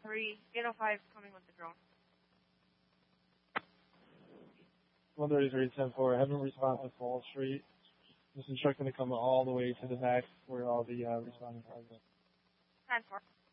805 coming with the drone. 133-10-4, haven't responded to Fall Street. Just instructing to come all the way to the back where all the responding cars are. 10-4.